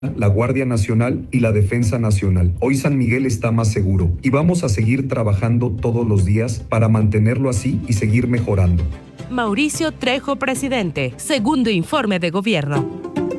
la Guardia Nacional y la Defensa Nacional. Hoy San Miguel está más seguro y vamos a seguir trabajando todos los días para mantenerlo así y seguir mejorando. Mauricio Trejo, presidente. Segundo informe de gobierno.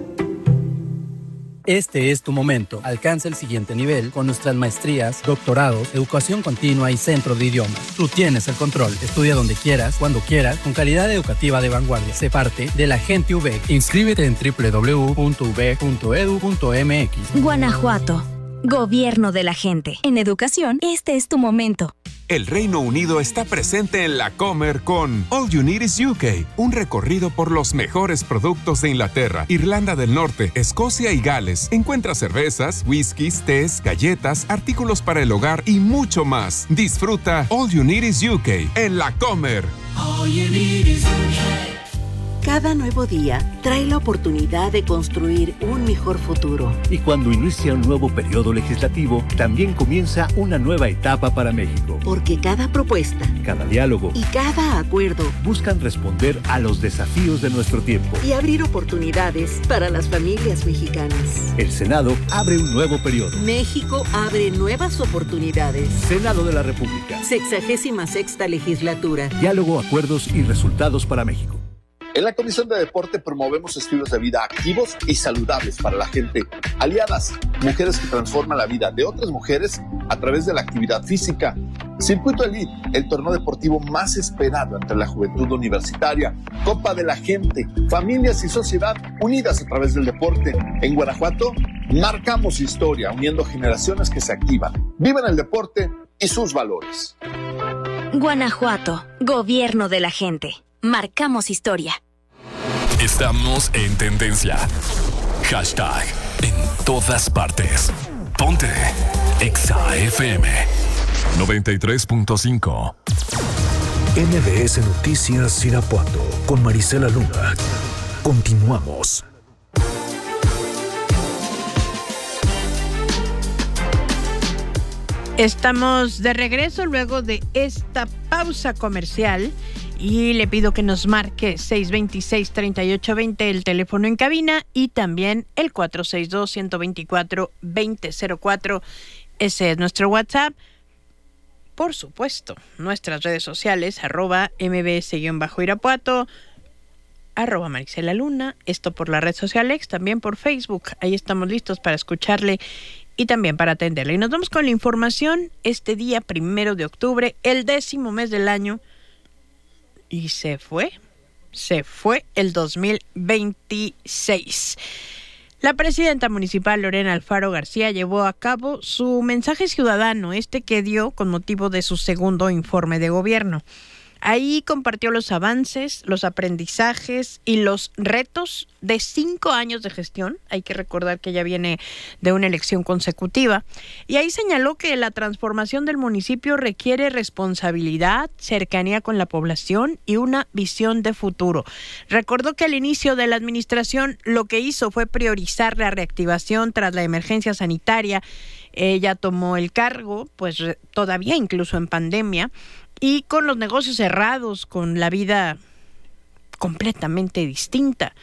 Este es tu momento. Alcanza el siguiente nivel con nuestras maestrías, doctorados, educación continua y centro de idiomas. Tú tienes el control. Estudia donde quieras, cuando quieras, con calidad educativa de vanguardia. Sé parte de la gente UVEC. Inscríbete en www.uvec.edu.mx. Guanajuato. Gobierno de la gente. En educación, este es tu momento. El Reino Unido está presente en la Comer con All You Need Is UK, un recorrido por los mejores productos de Inglaterra, Irlanda del Norte, Escocia y Gales. Encuentra cervezas, whiskies, tés, galletas, artículos para el hogar y mucho más. Disfruta All You Need Is UK en la Comer. All you need is UK. Cada nuevo día trae la oportunidad de construir un mejor futuro. Y cuando inicia un nuevo periodo legislativo, también comienza una nueva etapa para México. Porque cada propuesta, cada diálogo y cada acuerdo buscan responder a los desafíos de nuestro tiempo y abrir oportunidades para las familias mexicanas. El Senado abre un nuevo periodo. México abre nuevas oportunidades. Senado de la República. 66ª legislatura. Diálogo, acuerdos y resultados para México. En la Comisión de Deporte promovemos estilos de vida activos y saludables para la gente. Aliadas, mujeres que transforman la vida de otras mujeres a través de la actividad física. Circuito Elite, el torneo deportivo más esperado entre la juventud universitaria. Copa de la Gente, familias y sociedad unidas a través del deporte. En Guanajuato, marcamos historia, uniendo generaciones que se activan, viven el deporte y sus valores. Guanajuato, Gobierno de la gente. Marcamos historia. Estamos en tendencia. Hashtag en todas partes. Ponte Exa FM 93.5. MBS Noticias Irapuato con Marisela Luna. Continuamos. Estamos de regreso luego de esta pausa comercial. Y le pido que nos marque 626-3820 el teléfono en cabina y también el 462-124-2004. Ese es nuestro WhatsApp. Por supuesto, nuestras redes sociales, @mbs_irapuato, @Marisela Luna, esto por la red social X, también por Facebook. Ahí estamos listos para escucharle y también para atenderle. Y nos vamos con la información este día 1 de octubre, el 10º mes del año. Y se fue el 2026. La presidenta municipal Lorena Alfaro García llevó a cabo su mensaje ciudadano, que dio con motivo de su segundo informe de gobierno. Ahí compartió los avances, los aprendizajes y los retos de 5 años de gestión. Hay que recordar que ella viene de una elección consecutiva. Y ahí señaló que la transformación del municipio requiere responsabilidad, cercanía con la población y una visión de futuro. Recordó que al inicio de la administración lo que hizo fue priorizar la reactivación tras la emergencia sanitaria. Ella tomó el cargo, pues todavía incluso en pandemia, y con los negocios cerrados, con la vida completamente distinta.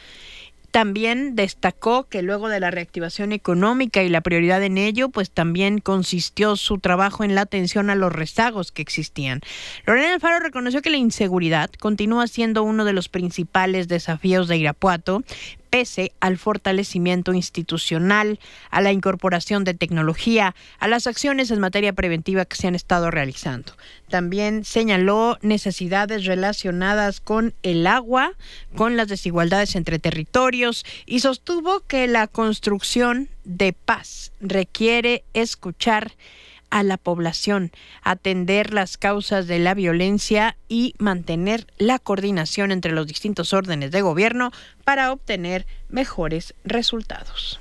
También destacó que luego de la reactivación económica y la prioridad en ello, pues también consistió su trabajo en la atención a los rezagos que existían. Lorena Alfaro reconoció que la inseguridad continúa siendo uno de los principales desafíos de Irapuato, pese al fortalecimiento institucional, a la incorporación de tecnología, a las acciones en materia preventiva que se han estado realizando. También señaló necesidades relacionadas con el agua, con las desigualdades entre territorios y sostuvo que la construcción de paz requiere escuchar a la población, atender las causas de la violencia y mantener la coordinación entre los distintos órdenes de gobierno para obtener mejores resultados.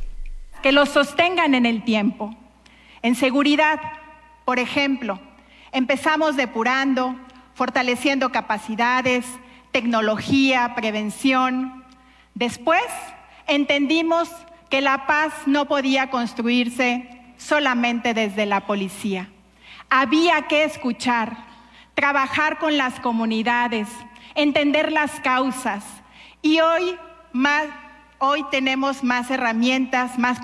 Que los sostengan en el tiempo. En seguridad, por ejemplo, empezamos depurando, fortaleciendo capacidades, tecnología, prevención. Después entendimos que la paz no podía construirse solamente desde la policía. Había que escuchar, trabajar con las comunidades, entender las causas y hoy más hoy tenemos más herramientas, más